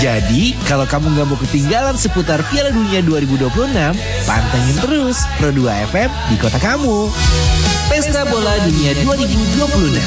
Jadi, kalau kamu nggak mau ketinggalan seputar Piala Dunia 2026, pantengin terus Pro 2 FM di kota kamu. Pesta Bola Dunia 2026.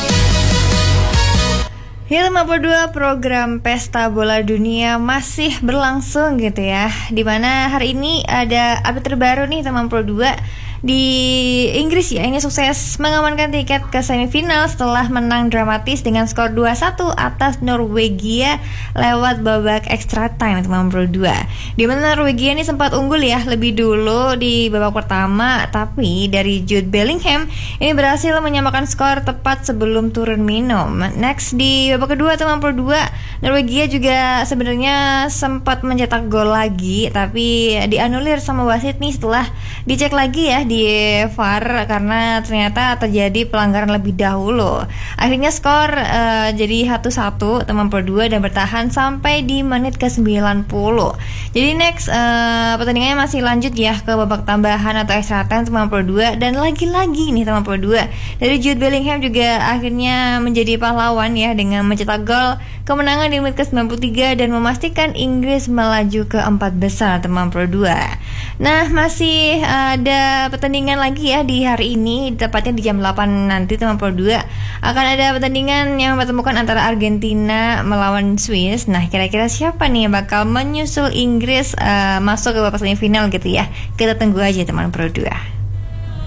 Hil 52 program Pesta Bola Dunia masih berlangsung gitu ya. Dimana hari ini ada update terbaru nih teman Pro 2 di Inggris ya. Ini sukses mengamankan tiket ke semifinal setelah menang dramatis dengan skor 2-1 atas Norwegia lewat babak extra time teman Pro 2. Dimana Norwegia ini sempat unggul ya lebih dulu di babak pertama, tapi dari Jude Bellingham ini berhasil menyamakan skor tepat sebelum turun minum. Next di babak kedua teman Pro 2, Norwegia juga sebenarnya sempat mencetak gol lagi, tapi dianulir sama wasit nih setelah dicek lagi ya di VAR karena ternyata terjadi pelanggaran lebih dahulu. Akhirnya skor jadi 1-1 teman Pro 2 dan bertahan sampai di menit ke-90. Jadi next pertandingannya masih lanjut ya ke babak tambahan atau extra time teman Pro 2, dan lagi-lagi nih teman Pro 2 dari Jude Bellingham juga akhirnya menjadi pahlawan ya dengan mencetak gol kemenangan di menit ke-93 dan memastikan Inggris melaju ke 4 besar teman Pro 2. Nah, masih ada pertandingan lagi ya di hari ini, tepatnya di jam 8 nanti teman Pro 2 akan ada pertandingan yang mempertemukan antara Argentina melawan Swiss. Nah, kira-kira siapa nih yang bakal menyusul Inggris masuk ke babak semifinal gitu ya? Kita tunggu aja teman Pro 2.